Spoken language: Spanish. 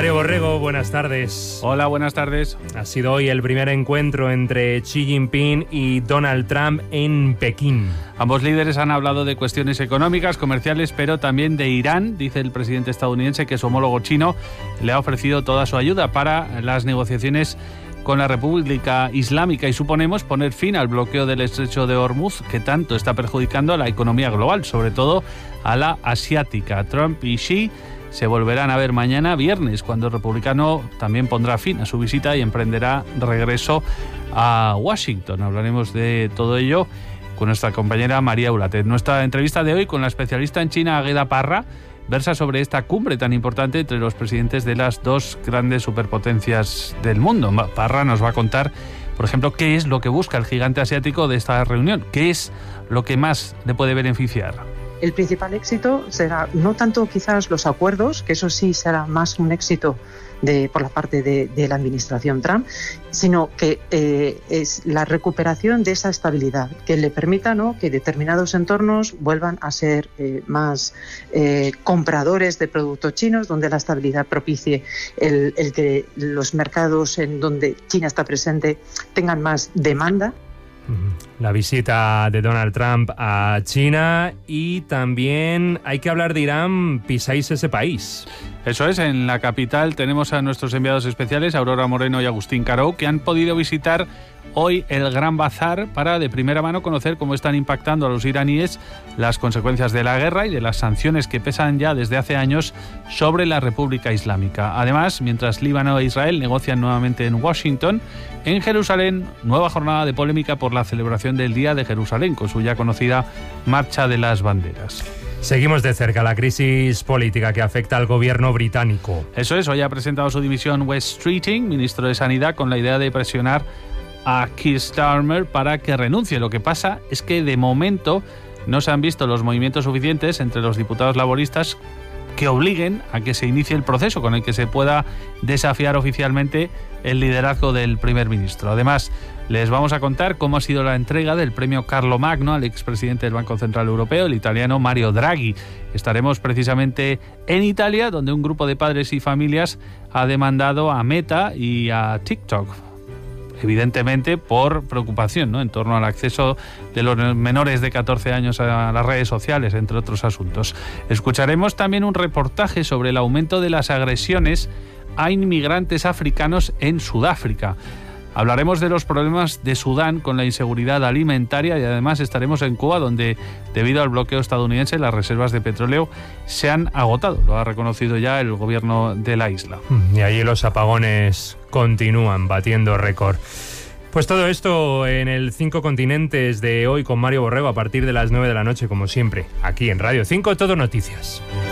Mario Borrego, buenas tardes. Hola, buenas tardes. Ha sido hoy el primer encuentro entre Xi Jinping y Donald Trump en Pekín. Ambos líderes han hablado de cuestiones económicas, comerciales, pero también de Irán. Dice el presidente estadounidense que su homólogo chino le ha ofrecido toda su ayuda para las negociaciones con la República Islámica y suponemos poner fin al bloqueo del estrecho de Hormuz que tanto está perjudicando a la economía global, sobre todo a la asiática. Trump y Xi se volverán a ver mañana viernes, cuando el republicano también pondrá fin a su visita y emprenderá regreso a Washington. Hablaremos de todo ello con nuestra compañera María Ulatet. Nuestra entrevista de hoy con la especialista en China, Águeda Parra, versa sobre esta cumbre tan importante entre los presidentes de las dos grandes superpotencias del mundo. Parra nos va a contar, por ejemplo, qué es lo que busca el gigante asiático de esta reunión, qué es lo que más le puede beneficiar. El principal éxito será no tanto quizás los acuerdos, que eso sí será más un éxito por la parte de la administración Trump, sino que es la recuperación de esa estabilidad que le permita, ¿no?, que determinados entornos vuelvan a ser más compradores de productos chinos, donde la estabilidad propicie el que los mercados en donde China está presente tengan más demanda. La visita de Donald Trump a China, y también hay que hablar de Irán. Pisáis ese país. Eso es, en la capital tenemos a nuestros enviados especiales, Aurora Moreno y Agustín Caro, que han podido visitar hoy el Gran Bazar para de primera mano conocer cómo están impactando a los iraníes las consecuencias de la guerra y de las sanciones que pesan ya desde hace años sobre la República Islámica. Además, mientras Líbano e Israel negocian nuevamente en Washington, en Jerusalén, nueva jornada de polémica por la celebración del Día de Jerusalén, con su ya conocida Marcha de las Banderas. Seguimos de cerca la crisis política que afecta al gobierno británico. Eso es, hoy ha presentado su dimisión Wes Streeting, ministro de Sanidad, con la idea de presionar a Keir Starmer para que renuncie. Lo que pasa es que de momento no se han visto los movimientos suficientes entre los diputados laboristas que obliguen a que se inicie el proceso con el que se pueda desafiar oficialmente el liderazgo del primer ministro. Además, les vamos a contar cómo ha sido la entrega del premio Carlomagno al expresidente del Banco Central Europeo, el italiano Mario Draghi. Estaremos precisamente en Italia, donde un grupo de padres y familias ha demandado a Meta y a TikTok, evidentemente por preocupación, ¿no?, en torno al acceso de los menores de 14 años a las redes sociales, entre otros asuntos. Escucharemos también un reportaje sobre el aumento de las agresiones a inmigrantes africanos en Sudáfrica. Hablaremos de los problemas de Sudán con la inseguridad alimentaria y además estaremos en Cuba, donde debido al bloqueo estadounidense las reservas de petróleo se han agotado. Lo ha reconocido ya el gobierno de la isla. Y allí los apagones continúan batiendo récord. Pues todo esto en el 5 Continentes de hoy con Mario Borrego a partir de las 9 de la noche, como siempre, aquí en Radio 5 Todo Noticias.